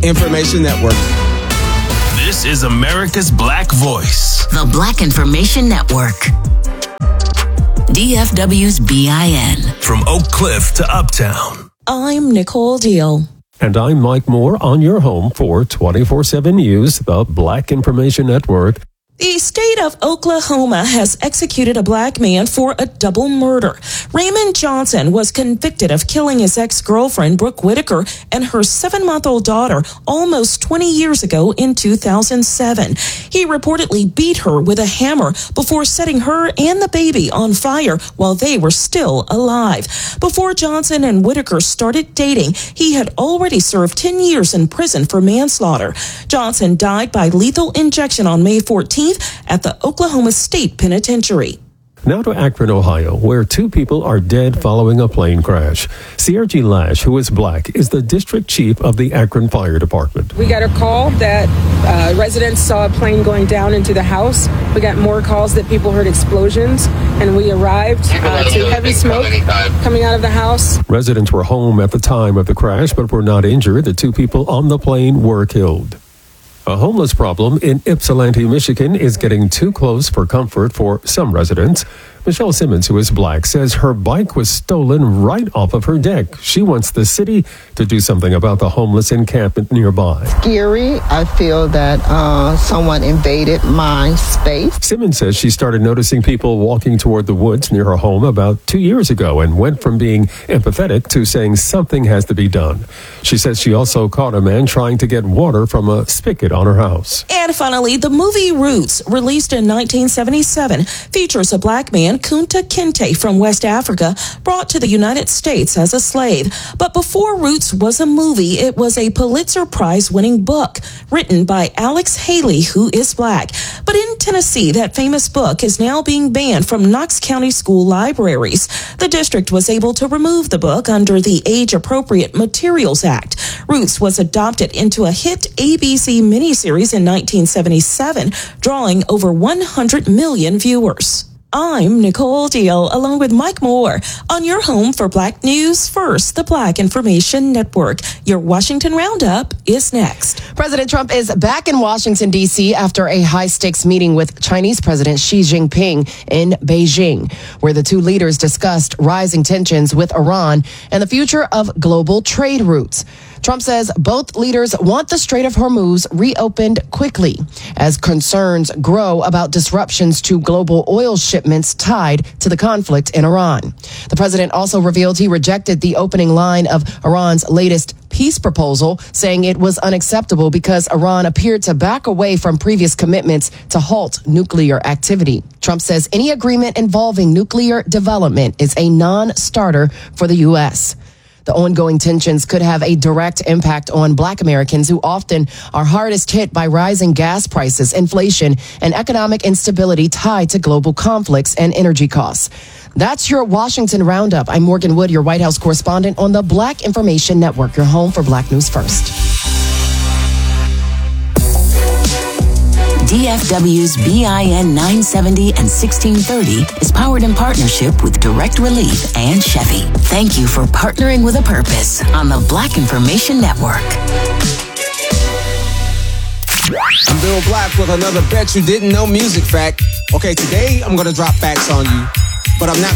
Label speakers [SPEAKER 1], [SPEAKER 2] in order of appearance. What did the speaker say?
[SPEAKER 1] Information Network.
[SPEAKER 2] This is America's Black Voice.
[SPEAKER 3] The Black Information Network. DFW's BIN.
[SPEAKER 2] From Oak Cliff to Uptown.
[SPEAKER 4] I'm Nicole Deal.
[SPEAKER 5] And I'm Mike Moore on your home for 24/7 News, the Black Information Network.
[SPEAKER 4] The state of Oklahoma has executed a black man for a double murder. Raymond Johnson was convicted of killing his ex-girlfriend, Brooke Whitaker, and her 7-month-old daughter almost 20 years ago in 2007. He reportedly beat her with a hammer before setting her and the baby on fire while they were still alive. Before Johnson and Whitaker started dating, he had already served 10 years in prison for manslaughter. Johnson died by lethal injection on May 14th at the Oklahoma State Penitentiary.
[SPEAKER 5] Now to Akron, Ohio, where 2 people are dead following a plane crash. CRG Lash, who is black, is the district chief of the Akron Fire Department.
[SPEAKER 6] We got a call that residents saw a plane going down into the house. We got more calls that people heard explosions, and we arrived to heavy smoke coming out of the house.
[SPEAKER 5] Residents were home at the time of the crash but were not injured. The 2 people on the plane were killed. A homeless problem in Ypsilanti, Michigan is getting too close for comfort for some residents. Michelle Simmons, who is black, says her bike was stolen right off of her deck. She wants the city to do something about the homeless encampment nearby.
[SPEAKER 7] Scary. I feel that someone invaded my space.
[SPEAKER 5] Simmons says she started noticing people walking toward the woods near her home about 2 years ago and went from being empathetic to saying something has to be done. She says she also caught a man trying to get water from a spigot on her house.
[SPEAKER 4] And finally, the movie Roots, released in 1977, features a black man, Kunta Kinte from West Africa, brought to the United States as a slave. But before Roots was a movie, it was a Pulitzer Prize-winning book written by Alex Haley, who is black. But in Tennessee, that famous book is now being banned from Knox County school libraries. The district was able to remove the book under the Age-Appropriate Materials Act. Roots was adopted into a hit ABC miniseries in 1977, drawing over 100 million viewers. I'm Nicole Deal, along with Mike Moore, on your home for Black News First, the Black Information Network. Your Washington Roundup is next.
[SPEAKER 8] President Trump is back in Washington, D.C. after a high-stakes meeting with Chinese President Xi Jinping in Beijing, where the 2 leaders discussed rising tensions with Iran and the future of global trade routes. Trump says both leaders want the Strait of Hormuz reopened quickly as concerns grow about disruptions to global oil shipments tied to the conflict in Iran. The president also revealed he rejected the opening line of Iran's latest peace proposal, saying it was unacceptable because Iran appeared to back away from previous commitments to halt nuclear activity. Trump says any agreement involving nuclear development is a non-starter for the U.S. The ongoing tensions could have a direct impact on Black Americans who often are hardest hit by rising gas prices, inflation, and economic instability tied to global conflicts and energy costs. That's your Washington Roundup. I'm Morgan Wood, your White House correspondent on the Black Information Network, your home for Black News First.
[SPEAKER 3] DFW's BIN 970 and 1630 is powered in partnership with Direct Relief and Chevy. Thank you for partnering with a purpose on the Black Information Network.
[SPEAKER 1] I'm Bill Black with another Bet You Didn't Know music fact. Okay, today I'm going to drop facts on you, but I'm not